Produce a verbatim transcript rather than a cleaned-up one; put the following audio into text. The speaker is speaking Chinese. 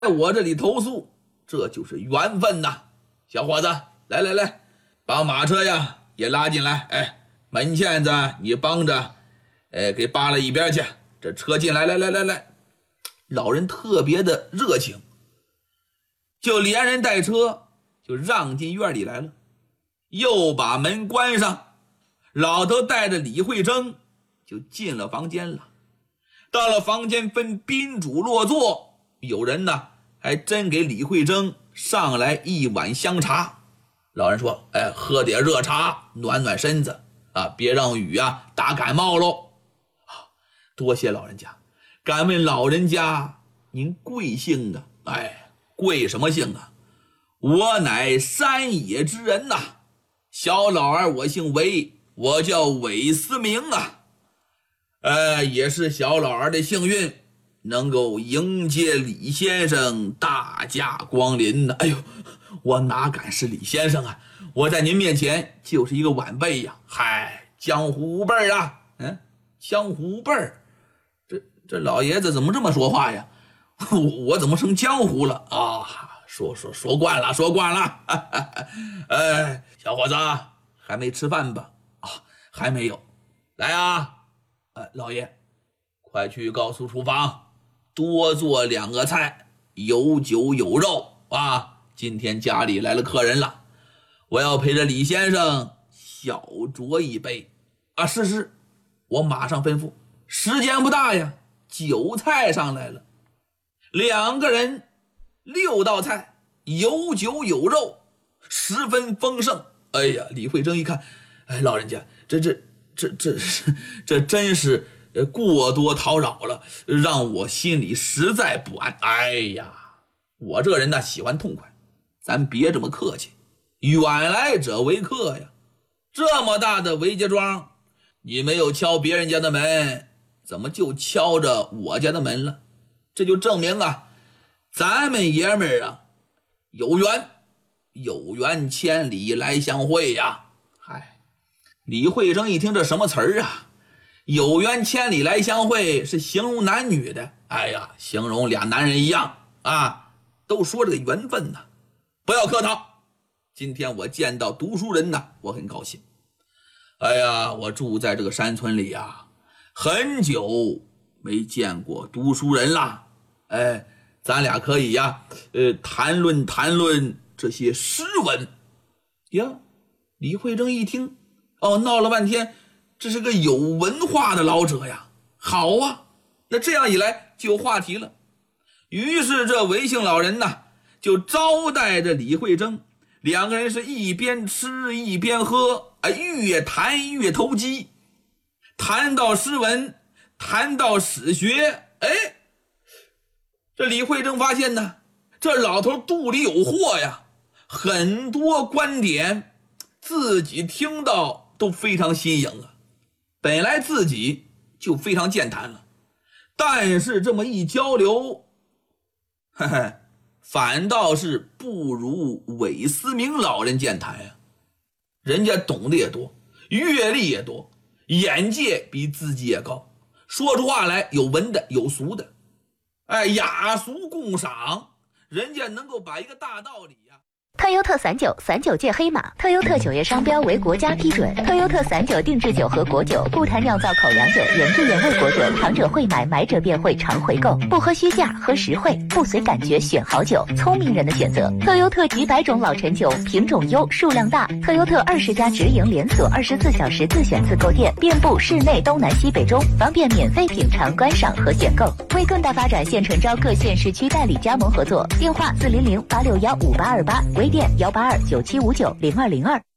在我这里投诉，这就是缘分呐。小伙子，来来来，把马车呀也拉进来。哎，门线子你帮着，哎，给扒了一边去。这车进来，来来来来，老人特别的热情，就连人带车就让进院里来了，又把门关上。老头带着李慧珍就进了房间了。到了房间分宾主落座，有人呢还真给李慧珍上来一碗香茶。老人说，哎，喝点热茶暖暖身子啊，别让雨啊打感冒喽。啊，多谢老人家。敢问老人家您贵姓啊？哎，贵什么姓啊？我乃山野之人呐、啊、小老儿我姓韦，我叫韦思明啊。呃，也是小老儿的幸运，能够迎接李先生大驾光临呢。哎呦，我哪敢是李先生啊，我在您面前就是一个晚辈呀。嗨，江湖辈儿啊，嗯，江湖辈儿，这这老爷子怎么这么说话呀？我, 我怎么成江湖了啊？说说说惯了，说惯了。哎，小伙子，还没吃饭吧？啊，还没有。来啊！哎，老爷，快去告诉厨房多做两个菜，有酒有肉啊！今天家里来了客人了，我要陪着李先生小酌一杯啊！是是，我马上吩咐。时间不大呀，酒菜上来了，两个人六道菜，有酒有肉，十分丰盛。哎呀，李慧珍一看，哎，老人家，这这这这这真是过多叨扰了，让我心里实在不安。哎呀，我这人呢喜欢痛快，咱别这么客气，远来者为客呀。这么大的韦家庄，你没有敲别人家的门，怎么就敲着我家的门了？这就证明啊，咱们爷们儿啊有缘，有缘千里来相会呀。嗨，李慧珍一听这什么词儿啊？有缘千里来相会是形容男女的。哎呀，形容俩男人一样啊，都说这个缘分呐。不要客套，今天我见到读书人呐，我很高兴。哎呀，我住在这个山村里啊，很久没见过读书人啦。哎，咱俩可以呀，呃，谈论谈论这些诗文呀。李慧珍一听，哦，闹了半天，这是个有文化的老者呀。好啊，那这样一来就有话题了。于是这韦姓老人呐，就招待着李慧珍，两个人是一边吃一边喝，哎，越谈越投机，谈到诗文，谈到史学。哎，这李慧珍发现呢，这老头肚里有货呀，很多观点自己听到都非常新颖啊。本来自己就非常健谈了，但是这么一交流，嘿嘿，反倒是不如韦思明老人健谈呀。人家懂得也多，阅历也多，眼界比自己也高，说出话来有文的有俗的，哎，雅俗共赏，人家能够把一个大道理呀、啊。 特优特散酒，散酒界黑马。特优特酒业商标为国家批准。特优特散酒定制酒和果酒，不谈酿造口粮酒，原汁原味果酒，尝者会买，买者便会常回购。不喝虚价，喝实惠，不随感觉选好酒，聪明人的选择。特优特几百种老陈酒，品种优，数量大。特优特二十家直营连锁，二十四小时自选自购店，遍布市内东南西北中，方便免费品尝、观赏和选购。为更大发展，现诚招各县市区代理加盟合作，电话四零零八六幺五八二八。微店幺八二九七五九零二零二。